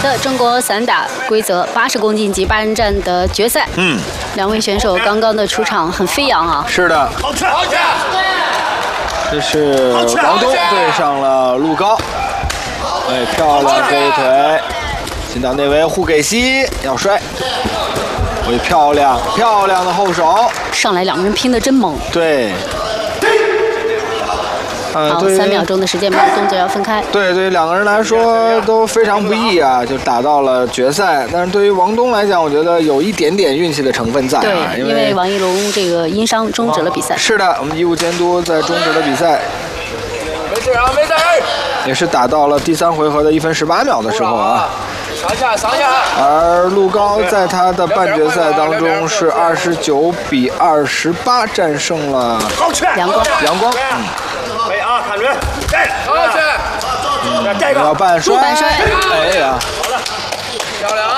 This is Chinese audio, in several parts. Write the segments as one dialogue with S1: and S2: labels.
S1: 的中国散打规则80公斤级8人战的决赛。两位选手刚刚的出场很飞扬啊。
S2: 是的。这是王东对上了陆高。哎，漂亮这一腿，进到内围护给膝，要摔。哎，漂亮的后手。
S1: 上来两个人拼得真猛。
S2: 对。
S1: 好，3秒钟的时间，没有动作要分开。
S2: 对于两个人来说都非常不易啊，就打到了决赛。但是对于王东来讲，我觉得有一点点运气的成分在啊。
S1: 对，因为王一龙这个因伤终止了比赛。
S2: 是的，我们医务监督在终止了比赛。
S3: 没事啊，没事。
S2: 也是打到了第3回合的1分18秒的时候啊。
S3: 上下。
S2: 而陆高在他的半决赛当中是29比28战胜了阳光。
S3: 可以啊，看准，带
S2: 要半摔，
S1: 哎
S2: 呀，
S3: 好的，漂亮啊！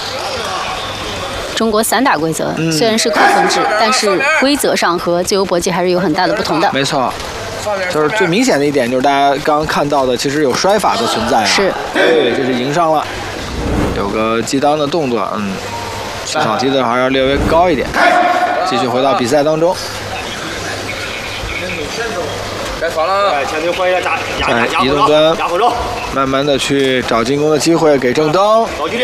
S1: 中国散打规则虽然是扣分制，但是规则上和自由搏击还是有很大的不同的。
S2: 没错，就是最明显的一点就是大家刚刚看到的，其实有摔法的存在啊。
S1: 是，
S2: 对，这是迎上了，有个击裆的动作，起草踢的还要略微高一点。继续回到比赛当中。
S3: 该传了，前腿回压
S2: 移动端，慢慢的去找进攻的机会，给郑登。
S3: 高距离，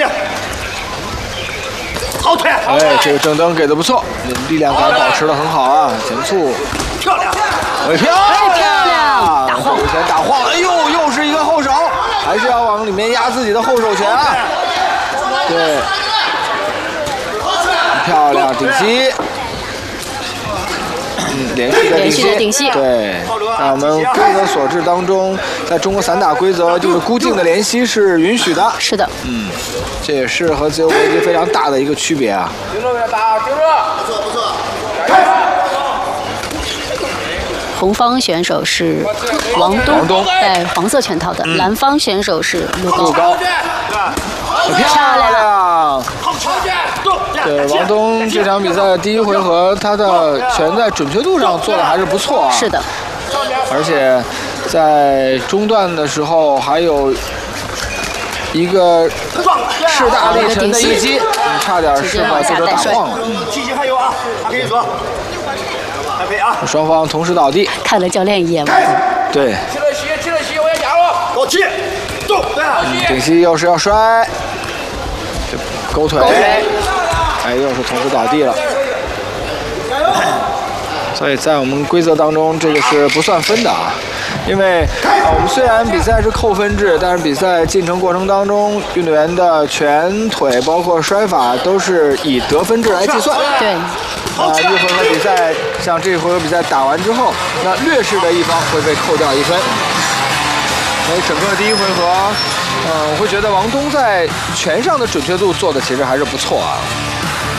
S3: 好腿！
S2: 哎，这个郑登给的不错，力量感保持的很好啊，减速。
S3: 漂亮！
S1: 漂亮！打晃，
S2: 前打晃，哎呦，又是一个后手，还是要往里面压自己的后手拳啊。对，漂亮顶膝。连续的顶膝，对。那我们规则所致当中，在中国散打规则就是孤劲的连膝是允许的。
S1: 是的。
S2: 这也是和自由搏击非常大的一个区别啊。
S3: 盯着给他打，盯着。不错。
S1: 红方选手是王东，戴黄色拳套的；蓝方选手是陆高。
S2: 漂亮！对，王东这场比赛的第1回合，他的拳在准确度上做的还是不错啊。
S1: 是的。
S2: 而且在中段的时候，还有一个势大力沉的一击，差点是把对手打晃了。
S3: 体型还有啊，还可以说，还可以啊。
S2: 双方同时倒地，
S1: 看了教练一眼。
S2: 对。
S3: 起了膝，我也加入。高起，动，
S2: 顶膝又是要摔，勾腿，哎，又是同时倒地了。所以在我们规则当中，这个是不算分的啊，因为我们虽然比赛是扣分制，但是比赛进程过程当中，运动员的拳腿包括摔法都是以得分制来计算。
S1: 对。
S2: 一回合比赛，像这回合比赛打完之后，那劣势的一方会被扣掉1分。所以整个第1回合，我会觉得王东在拳上的准确度做的其实还是不错啊。